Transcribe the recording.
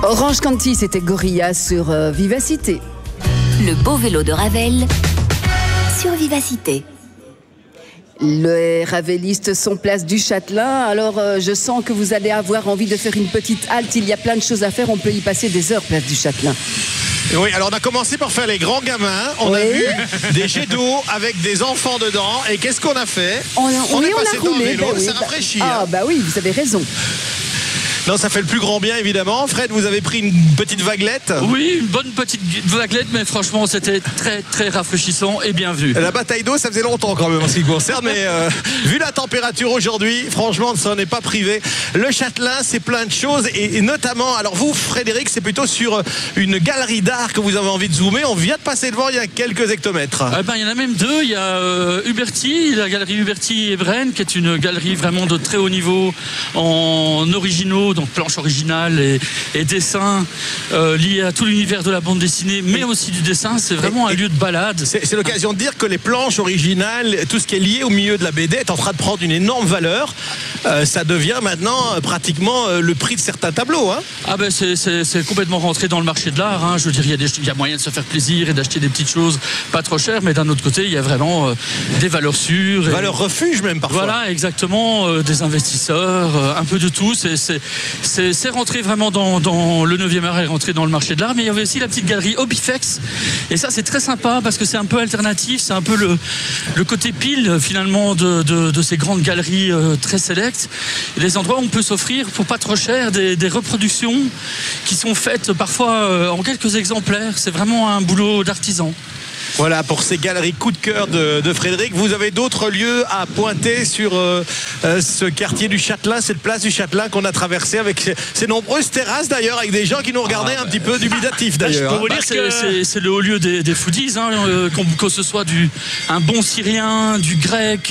Orange County, c'était Gorilla sur Vivacité. Le beau vélo de Ravel sur Vivacité. Les ravelistes sont place du Châtelain. Alors, je sens que vous allez avoir envie de faire une petite halte. Il y a plein de choses à faire. On peut y passer des heures, place du Châtelain. Oui, alors on a commencé par faire les grands gamins. On a vu des jets d'eau avec des enfants dedans. Et qu'est-ce qu'on a fait? On a roulé. Vélo, ça rafraîchit. Ah, bah oui, vous avez raison. Non, ça fait le plus grand bien, évidemment. Fred, vous avez pris une petite vaguelette? Oui, une bonne petite vaguelette, mais franchement, c'était très, très rafraîchissant et bien vu. La bataille d'eau, ça faisait longtemps quand même en ce qui concerne, mais vu la température aujourd'hui, franchement, ça n'est pas privé. Le Châtelain, c'est plein de choses, et notamment, alors vous, Frédéric, c'est plutôt sur une galerie d'art que vous avez envie de zoomer. On vient de passer devant il y a quelques hectomètres. Il y en a même deux. Il y a Huberti, la galerie Huberti et Brenne, qui est une galerie vraiment de très haut niveau en originaux, donc planche originale et dessins liés à tout l'univers de la bande dessinée, mais aussi du dessin. C'est vraiment un lieu de balade. C'est l'occasion de dire que les planches originales, tout ce qui est lié au milieu de la BD est en train de prendre une énorme valeur. Ça devient maintenant pratiquement le prix de certains tableaux. C'est complètement rentré dans le marché de l'art. Je veux dire, il y a moyen de se faire plaisir et d'acheter des petites choses pas trop chères, mais d'un autre côté, il y a vraiment des valeurs sûres. Valeurs refuge même parfois. Voilà, exactement. Des investisseurs, un peu de tout. C'est rentré vraiment dans le 9e art, est rentré dans le marché de l'art. Mais il y avait aussi la petite galerie Hobbyfex. Et ça, c'est très sympa parce que c'est un peu alternatif. C'est un peu le côté pile finalement de ces grandes galeries très sélectes. Des endroits où on peut s'offrir pour pas trop cher des reproductions qui sont faites parfois en quelques exemplaires. C'est vraiment un boulot d'artisan. Voilà pour ces galeries coup de cœur de Frédéric. Vous avez d'autres lieux à pointer sur ce quartier du Châtelain, cette place du Châtelain qu'on a traversée avec ces nombreuses terrasses d'ailleurs, avec des gens qui nous regardaient un petit peu dubitatifs d'ailleurs. Je peux vous dire que c'est le haut lieu des foodies, que ce soit un bon syrien, du grec,